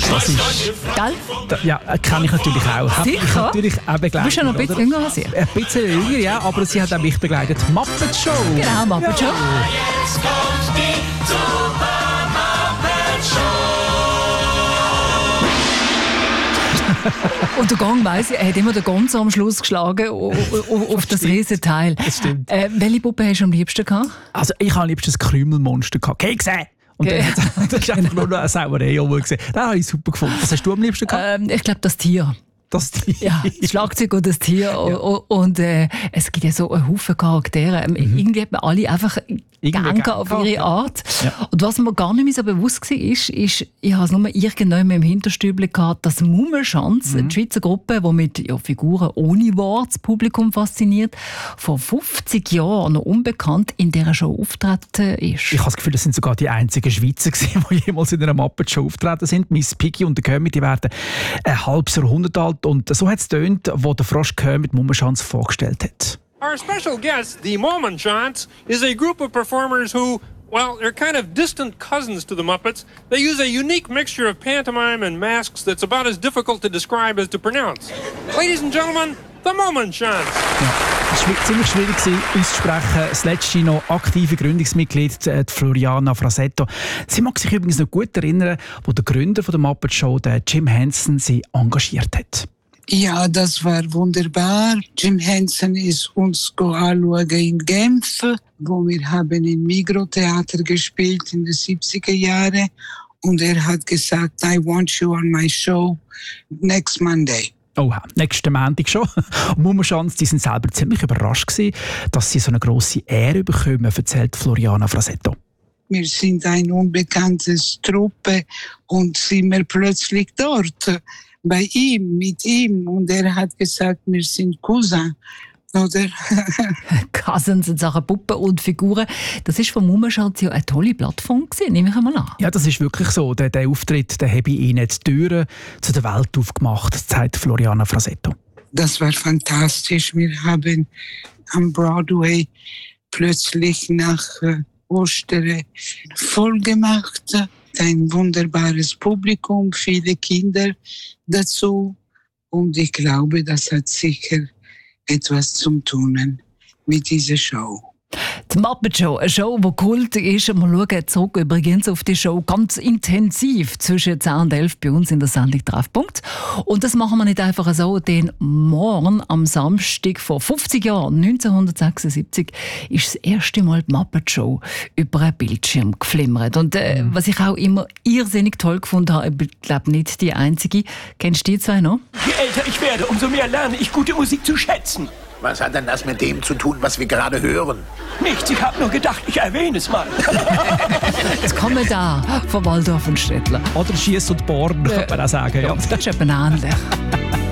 Das ist, Gell? ja, kenne ich natürlich auch. Hat mich Sicher? natürlich auch begleitet. Du bist ja noch ein bisschen oder? jünger als ich. Ein bisschen jünger, ja, aber sie hat auch mich begleitet. Muppet Show. Genau, Muppet Show. Jetzt kommt die Super Muppet Show. Und der Gang, weiss ich, er hat immer den Gonzo am Schluss geschlagen auf das riesen Teil. Das stimmt. Welche Puppe hast du am liebsten gehabt? Also ich habe am liebsten das Krümelmonster gehabt. Kekse! Und dann das ist einfach nur noch eine Sauerei gesehen. Das habe ich super gefunden. Was hast du am liebsten gehabt? Ich glaube, das Tier. Das Tier. Ja, das Schlagzeug und das Tier. Ja. Und es gibt ja so einen Haufen Charaktere. Irgendwie hat man alle einfach gegangen auf ihre Art. Ja. Und was mir gar nicht mehr so bewusst war, ist, ich habe es nur irgendwann im Hinterstübli gehabt, dass Mummenschanz, die Schweizer Gruppe, die mit Figuren ohne Wort das Publikum fasziniert, vor 50 Jahren noch unbekannt in dieser Show auftreten ist. Ich habe das Gefühl, das sind sogar die einzigen Schweizer gewesen, die jemals in einer Muppet Show auftreten sind. Miss Piggy und der Kermit, die werden ein halbes Jahrhundert alt. Und so hat es getönt, wo der Frosch Kermit Mummenschanz vorgestellt hat. Our special guest, the Mummenschanz, is a group of performers who, well, they're kind of distant cousins to the Muppets. They use a unique mixture of pantomime and masks that's about as difficult to describe as to pronounce. Ladies and gentlemen, the Mummenschanz. Ja, es war ziemlich schwierig auszusprechen. Das letzte noch aktive Gründungsmitglied, die Floriana Frasetto. Sie mag sich übrigens noch gut erinnern, wo der Gründer der Muppet Show, der Jim Henson, sie engagiert hat. Ja, das war wunderbar. Jim Henson ist uns anschauen in Genf, wo wir haben im Migros-Theater gespielt in den 70er Jahren. Und er hat gesagt, I want you on my show next Monday. Oha, nächsten Montag schon. Und Mummenschanz, die sind selber ziemlich überrascht gewesen, dass sie so eine grosse Ehre bekommen, erzählt Floriana Frasetto. Wir sind eine unbekannte Truppe und sind wir plötzlich dort. Bei ihm, mit ihm. Und er hat gesagt, wir sind Cousin. Oder? Cousins in Sachen Puppen und Figuren. Das war von Mummenschanz ja eine tolle Plattform gewesen, nehme ich einmal an. Ja, das ist wirklich so. Der Auftritt, der habe ihnen die Türen zu der Welt aufgemacht, sagt Floriana Frasetto. Das war fantastisch. Wir haben am Broadway plötzlich nach Ostern voll gemacht. Ein wunderbares Publikum, viele Kinder dazu. Und ich glaube, das hat sicher etwas zu tun mit dieser Show. Die Muppet Show, eine Show, die Kult ist. Wir schauen zurück übrigens auf die Show ganz intensiv zwischen 10 und 11 bei uns in der Sendung «Treffpunkt». Und das machen wir nicht einfach so, denn morgen am Samstag vor 50 Jahren, 1976, ist das erste Mal die Muppet Show über einen Bildschirm geflimmert. Und was ich auch immer irrsinnig toll gefunden habe, ich glaube nicht die einzige, kennst du die zwei noch? Je älter ich werde, umso mehr lerne ich gute Musik zu schätzen. Was hat denn das mit dem zu tun, was wir gerade hören? Nichts, ich habe nur gedacht, ich erwähne es mal. Das Kommentar von Waldorf und Städtler. Oder Schiess und Born, könnte man auch sagen. Ja. Das ist eben ähnlich.